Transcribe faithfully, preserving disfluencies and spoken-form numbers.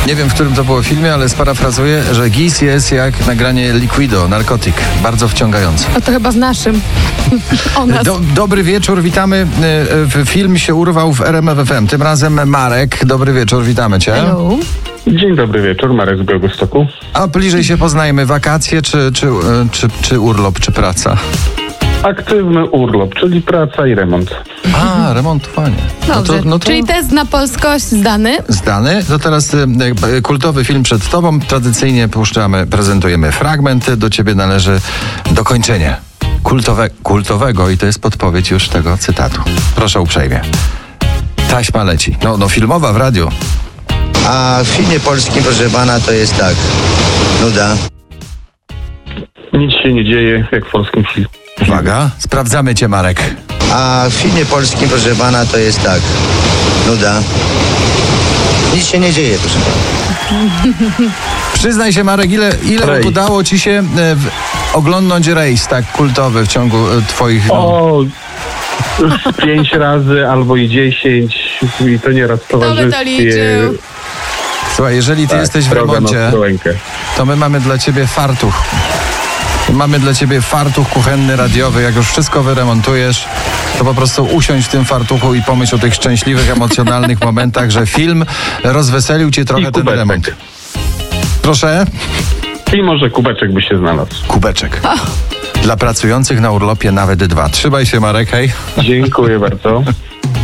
Nie wiem, w którym to było filmie, ale sparafrazuję, że gis jest jak nagranie Liquido, narkotyk. Bardzo wciągający. A to chyba w naszym. O nas. Do, dobry wieczór, witamy. Film się urwał w R M F F M. Tym razem Marek. Dobry wieczór, witamy cię. Hello. Dzień dobry wieczór, Marek z Białegostoku. A bliżej się poznajmy, wakacje czy, czy, czy, czy urlop, czy praca? Aktywny urlop, czyli praca i remont. A, remontowanie. Dobrze, No to, no to czyli test na polskość zdany. zdany. To teraz y, y, kultowy film przed tobą. Tradycyjnie puszczamy, prezentujemy fragment. Do ciebie należy dokończenie kultowe, kultowego i to jest podpowiedź już tego cytatu. Proszę uprzejmie. Taśma leci. No, no filmowa w radiu. A w filmie polskim, proszę pana, to jest tak. Nuda. Nic się nie dzieje, jak w polskim filmie. Uwaga, sprawdzamy cię, Marek. A w filmie polskim, proszę pana, to jest tak. Nuda. Nic się nie dzieje, proszę pana. Przyznaj się, Marek, ile, ile Rejs. udało ci się e, w, oglądnąć rejs tak kultowy w ciągu e, twoich... No, O, z pięć razy albo i dziesięć i to nieraz w Kto by to towarzystwie. liczył? słuchaj, jeżeli ty Tak, jesteś w droga na remoncie, Ostrołękę. to my mamy dla ciebie fartuch. Mamy dla ciebie fartuch kuchenny, radiowy. Jak już wszystko wyremontujesz, to po prostu usiądź w tym fartuchu i pomyśl o tych szczęśliwych, emocjonalnych momentach, że film rozweselił cię trochę I ten kubeczek. remont. Proszę? I może kubeczek by się znalazł. Kubeczek. Dla pracujących na urlopie nawet dwa. Trzymaj się, Marek, hej. Dziękuję bardzo.